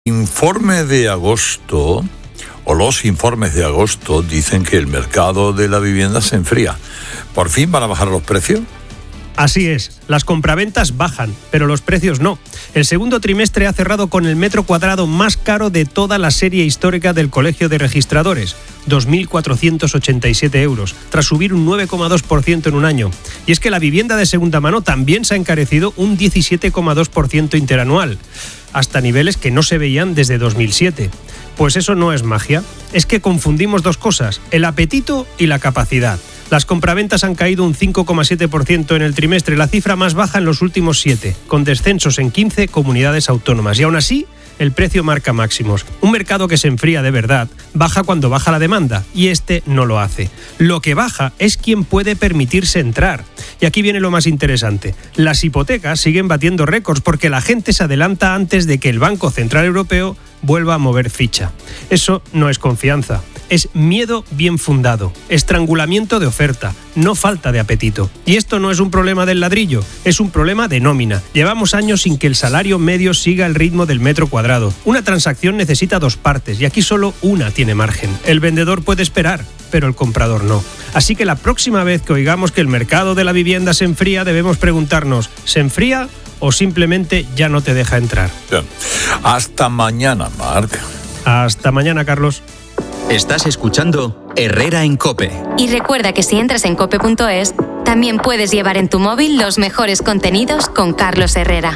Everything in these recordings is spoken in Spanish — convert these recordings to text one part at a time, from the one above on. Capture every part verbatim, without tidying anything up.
Informe de agosto, o los informes de agosto, dicen que el mercado de la vivienda se enfría. ¿Por fin van a bajar los precios? Así es, las compraventas bajan, pero los precios no. El segundo trimestre ha cerrado con el metro cuadrado más caro de toda la serie histórica del Colegio de Registradores, dos mil cuatrocientos ochenta y siete euros, tras subir un nueve coma dos por ciento en un año. Y es que la vivienda de segunda mano también se ha encarecido un diecisiete coma dos por ciento interanual, hasta niveles que no se veían desde dos mil siete. Pues eso no es magia, es que confundimos dos cosas, el apetito y la capacidad. Las compraventas han caído un cinco coma siete por ciento en el trimestre, la cifra más baja en los últimos siete, con descensos en quince comunidades autónomas. Y aún así, el precio marca máximos. Un mercado que se enfría de verdad baja cuando baja la demanda, y este no lo hace. Lo que baja es quien puede permitirse entrar. Y aquí viene lo más interesante. Las hipotecas siguen batiendo récords porque la gente se adelanta antes de que el Banco Central Europeo vuelva a mover ficha. Eso no es confianza. Es miedo bien fundado, estrangulamiento de oferta, no falta de apetito. Y esto no es un problema del ladrillo, es un problema de nómina. Llevamos años sin que el salario medio siga el ritmo del metro cuadrado. Una transacción necesita dos partes y aquí solo una tiene margen. El vendedor puede esperar, pero el comprador no. Así que la próxima vez que oigamos que el mercado de la vivienda se enfría, debemos preguntarnos, ¿se enfría o simplemente ya no te deja entrar? Hasta mañana, Marc. Hasta mañana, Carlos. Estás escuchando Herrera en COPE. Y recuerda que si entras en cope punto es, también puedes llevar en tu móvil los mejores contenidos con Carlos Herrera.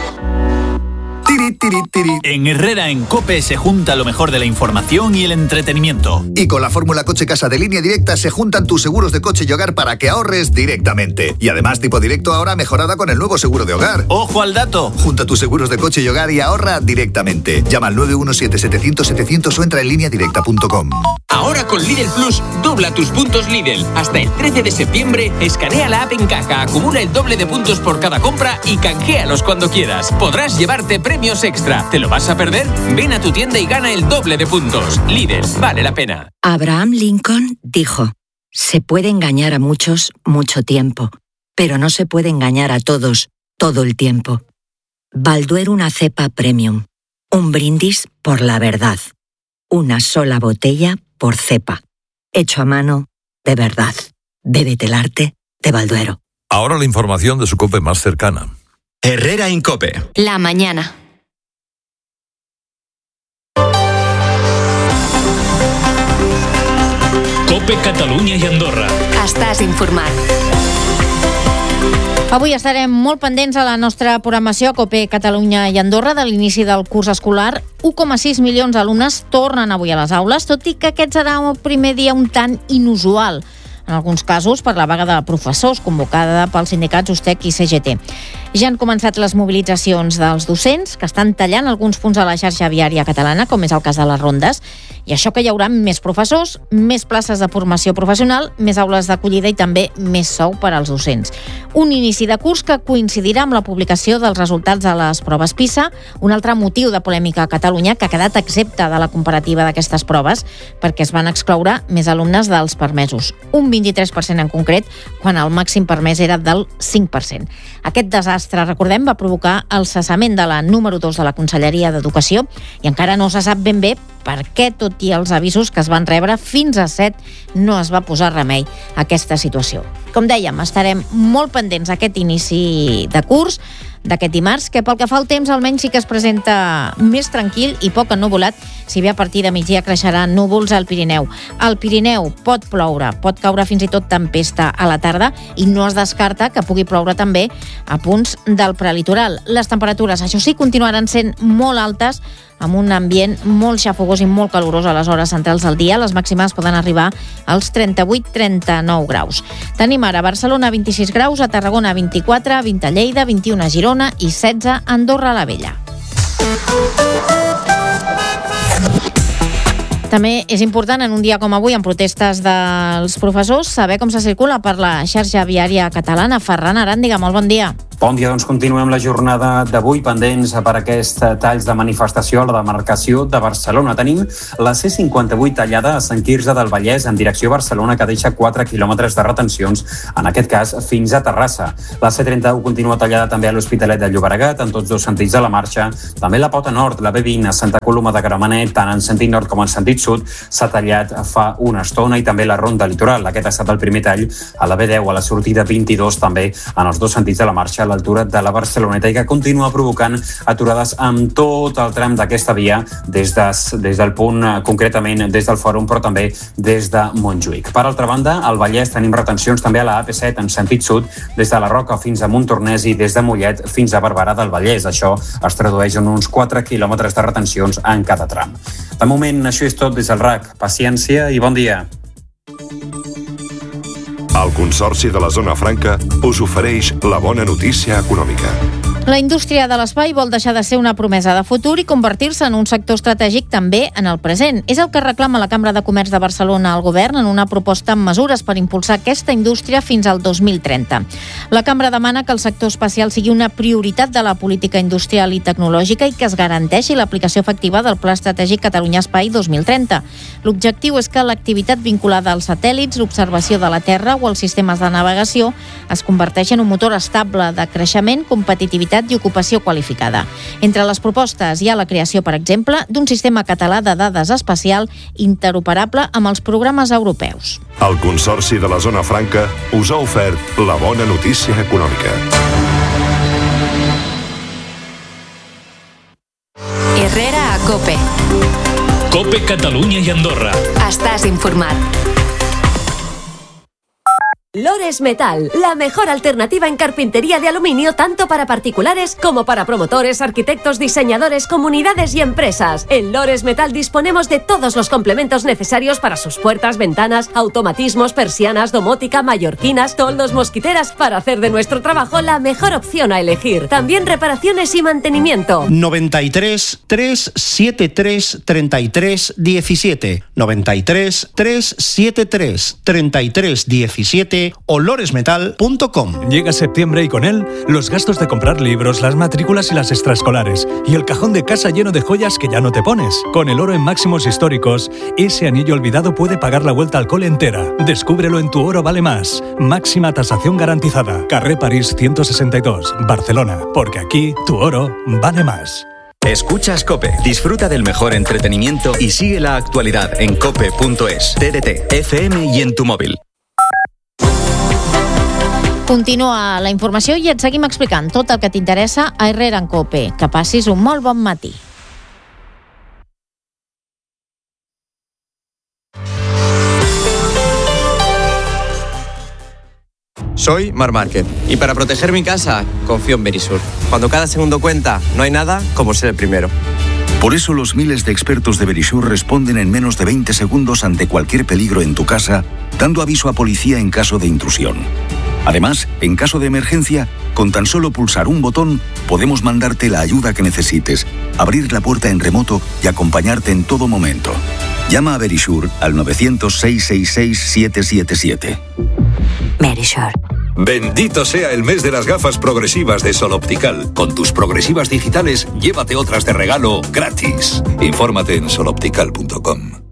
Tiri, tiri, tiri. En Herrera en COPE se junta lo mejor de la información y el entretenimiento. Y con la fórmula Coche Casa de Línea Directa se juntan tus seguros de coche y hogar para que ahorres directamente. Y además tipo directo ahora mejorada con el nuevo seguro de hogar. ¡Ojo al dato! Junta tus seguros de coche y hogar y ahorra directamente. Llama al nueve uno siete, setecientos, setecientos o entra en línea directa punto com. Ahora con Lidl Plus, dobla tus puntos Lidl. Hasta el trece de septiembre, escanea la app en caja, acumula el doble de puntos por cada compra y canjealos cuando quieras. Podrás llevarte premios extra. ¿Te lo vas a perder? Ven a tu tienda y gana el doble de puntos. Lidl, vale la pena. Abraham Lincoln dijo: se puede engañar a muchos mucho tiempo, pero no se puede engañar a todos todo el tiempo. Balduero una cepa premium. Un brindis por la verdad. Una sola botella por cepa. Hecho a mano, de verdad. Bébete el arte de Balduero. Ahora la información de su COPE más cercana. Herrera en COPE. La mañana. COPE Catalunya i Andorra. Estàs informat. Avui estarem molt pendents a la nostra programació a COPE Catalunya i Andorra de l'inici del curs escolar. un coma sis milions d'alumnes tornen avui a les aules, tot i que aquest serà el primer dia un tant inusual, en alguns casos per la vaga de professors convocada pels sindicats USTEC i C G T. Ja han començat les mobilitzacions dels docents, que estan tallant alguns punts de la xarxa viària catalana, com és el cas de les rondes, i això que hi haurà més professors, més places de formació professional, més aules d'acollida i també més sou per als docents. Un inici de curs que coincidirà amb la publicació dels resultats de les proves PISA, un altre motiu de polèmica a Catalunya que ha quedat exempta de la comparativa d'aquestes proves perquè es van excloure més alumnes dels permesos, un vint-i-tres per cent en concret, quan el màxim permès era del cinc per cent. Aquest desastre, recordem, va provocar el cessament de la número dos de la Conselleria d'Educació i encara no se sap ben bé per què, tot i els avisos que es van rebre fins a set, no es va posar remei a aquesta situació. Com dèiem, estarem molt pendents d'aquest inici de curs, d'aquest dimarts, que pel que fa al temps almenys sí que es presenta més tranquil i poc ennuvolat, si bé a partir de migdia creixeran núvols al Pirineu. Al Pirineu pot ploure, pot caure fins i tot tempesta a la tarda i no es descarta que pugui ploure també a punts del prelitoral. Les temperatures, això sí, continuaran sent molt altes, amb un ambient molt xafogós i molt calorós a les hores centrals del dia. Les màximes poden arribar als trenta-vuit a trenta-nou graus. Tenim ara a Barcelona vint-i-sis graus, a Tarragona vint-i-quatre, vint a Lleida, vint-i-un a Girona i setze a Andorra la Vella. També és important en un dia com avui, en protestes dels professors, saber com se circula per la xarxa viària catalana. Ferran Aràndiga, molt bon dia. Bon dia, doncs continuem la jornada d'avui pendents per aquest talls de manifestació a la demarcació de Barcelona. Tenim la C cinquanta-vuit tallada a Sant Quirze del Vallès en direcció a Barcelona, que deixa quatre quilòmetres de retencions, en aquest cas fins a Terrassa. La C trenta-u continua tallada també a l'Hospitalet de Llobregat, en tots dos sentits de la marxa. També la Pota Nord, la B vint a Santa Coloma de Gramenet, tant en sentit nord com en sentit sud, s'ha tallat fa una estona, i també la Ronda Litoral. Aquest ha estat el primer tall a la B deu, a la sortida vint-i-dos, també en els dos sentits de la marxa, a l'altura de la Barceloneta, i que continua provocant aturades amb tot el tram d'aquesta via, des, de, des del punt, concretament des del Fòrum, però també des de Montjuïc. Per altra banda, al Vallès tenim retencions també a la A P set en sentit sud, des de la Roca fins a Montornès i des de Mollet fins a Barberà del Vallès. Això es tradueix en uns quatre quilòmetres de retencions en cada tram. De moment, això és tot des del R A C. Paciència i bon dia. El Consorci de la Zona Franca us ofereix la bona notícia econòmica. La indústria de l'espai vol deixar de ser una promesa de futur i convertir-se en un sector estratègic també en el present. És el que reclama la Cambra de Comerç de Barcelona al govern en una proposta amb mesures per impulsar aquesta indústria fins al dos mil trenta. La Cambra demana que el sector espacial sigui una prioritat de la política industrial i tecnològica i que es garanteixi l'aplicació efectiva del Pla Estratègic Catalunya Espai dos mil trenta. L'objectiu és que l'activitat vinculada als satèl·lits, l'observació de la Terra o els sistemes de navegació es converteixi en un motor estable de creixement, competitivitat i ocupació qualificada. Entre les propostes hi ha la creació, per exemple, d'un sistema català de dades espacial interoperable amb els programes europeus. El Consorci de la Zona Franca us ha ofert la bona notícia econòmica. Herrera a COPE. COPE Catalunya y Andorra. Estàs informat. Lores Metal, la mejor alternativa en carpintería de aluminio tanto para particulares como para promotores, arquitectos, diseñadores, comunidades y empresas. En Lores Metal disponemos de todos los complementos necesarios para sus puertas, ventanas, automatismos, persianas, domótica, mallorquinas, toldos, mosquiteras, para hacer de nuestro trabajo la mejor opción a elegir. También reparaciones y mantenimiento. noventa y tres, trescientos setenta y tres, treinta y tres, diecisiete. noventa y tres, trescientos setenta y tres, treinta y tres, diecisiete. o loresmetal punto com. Llega septiembre y con él los gastos de comprar libros, las matrículas y las extraescolares y el cajón de casa lleno de joyas que ya no te pones. Con el oro en máximos históricos, ese anillo olvidado puede pagar la vuelta al cole entera. Descúbrelo en Tu Oro Vale Más. Máxima tasación garantizada. Carré París ciento sesenta y dos, Barcelona. Porque aquí tu oro vale más. Escuchas COPE. Disfruta del mejor entretenimiento y sigue la actualidad en cope punto es, T D T, F M y en tu móvil. Continua la informació i et seguim explicant tot el que t'interessa a Herrera en COPE. Que passis un molt bon matí. Soy Mar Márquez y para proteger mi casa confío en Verisur. Cuando cada segundo cuenta, no hay nada como ser el primero. Por eso los miles de expertos de Verisur responden en menos de veinte segundos ante cualquier peligro en tu casa, dando aviso a policía en caso de intrusión. Además, en caso de emergencia, con tan solo pulsar un botón, podemos mandarte la ayuda que necesites, abrir la puerta en remoto y acompañarte en todo momento. Llama a Verisur al nueve cero cero, seis seis seis, siete siete siete. Verisur. Bendito sea el mes de las gafas progresivas de Sol Optical. Con tus progresivas digitales, llévate otras de regalo gratis. Infórmate en sol optical punto com.